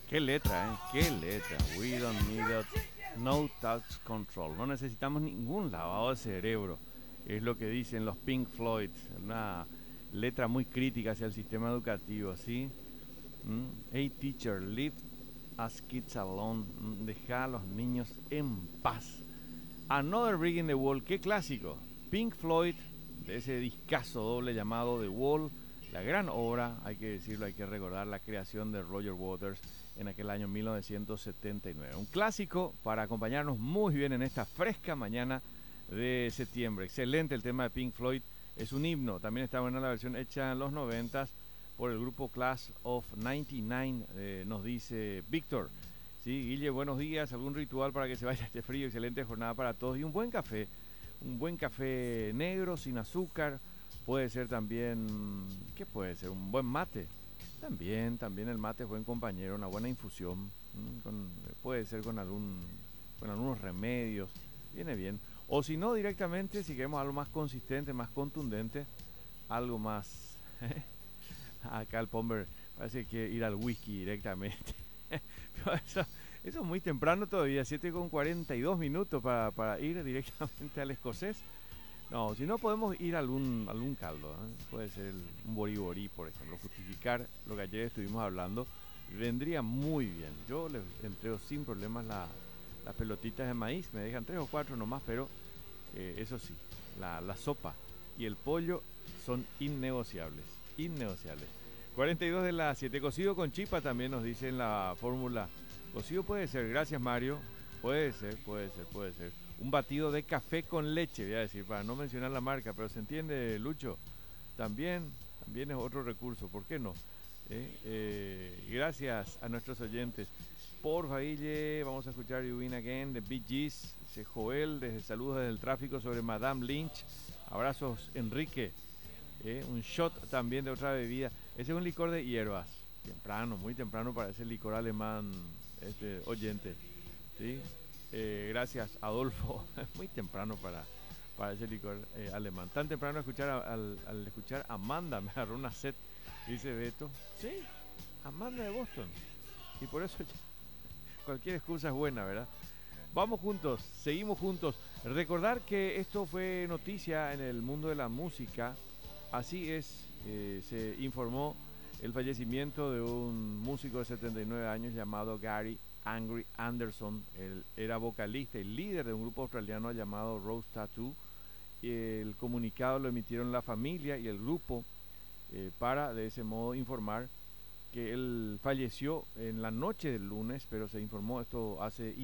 Qué letra, ¿eh? Qué letra. We don't need no touch control. No necesitamos ningún lavado de cerebro. Es lo que dicen los Pink Floyd. Una letra muy crítica hacia el sistema educativo, ¿sí? Hey teacher, leave us kids alone. Deja a los niños en paz. Another Brick in the Wall. Qué clásico. Pink Floyd, de ese discazo doble llamado The Wall. La gran obra, hay que decirlo, hay que recordar la creación de Roger Waters en aquel año 1979. Un clásico para acompañarnos muy bien en esta fresca mañana de septiembre. Excelente el tema de Pink Floyd, es un himno. También está buena la versión hecha en los 90 por el grupo Class of 99, nos dice Víctor. Sí, Guille, buenos días. ¿Algún ritual para que se vaya este frío? Excelente jornada para todos. Y un buen café negro, sin azúcar. Puede ser también, ¿qué puede ser? Un buen mate. También el mate es buen compañero, una buena infusión. Puede ser con algunos remedios. Viene bien. O si no, directamente, si queremos algo más consistente, más contundente, algo más. Acá el Pomber parece que ir al whisky directamente. Pero eso es muy temprano todavía, 7:42 para ir directamente al escocés. No, si no podemos ir a algún caldo, ¿eh? Puede ser un boriborí, por ejemplo, justificar lo que ayer estuvimos hablando, vendría muy bien. Yo les entrego sin problemas las pelotitas de maíz, me dejan 3 o 4 nomás, pero eso sí, la sopa y el pollo son innegociables, innegociables. 42 de las 7, cocido con chipa también nos dice en la fórmula. Cocido puede ser, gracias Mario, puede ser. Un batido de café con leche, voy a decir, para no mencionar la marca, pero se entiende, Lucho. También es otro recurso, ¿por qué no? Gracias a nuestros oyentes. Porfa, Guille, vamos a escuchar You Win Again de Bee Gees. Dice Joel, desde saludos desde el tráfico sobre Madame Lynch. Abrazos, Enrique. Un shot también de otra bebida. Ese es un licor de hierbas. Temprano, muy temprano para ese licor alemán, oyente. ¿Sí? Gracias, Adolfo. Muy temprano para ese licor alemán. Tan temprano al escuchar Amanda, me agarró una sed, dice Beto. Sí, Amanda de Boston. Y por eso cualquier excusa es buena, ¿verdad? Vamos juntos, seguimos juntos. Recordar que esto fue noticia en el mundo de la música. Así es, se informó el fallecimiento de un músico de 79 años llamado Gary Angry Anderson. Él era vocalista y líder de un grupo australiano llamado Rose Tattoo. El comunicado lo emitieron la familia y el grupo para de ese modo informar que él falleció en la noche del lunes, pero se informó esto hace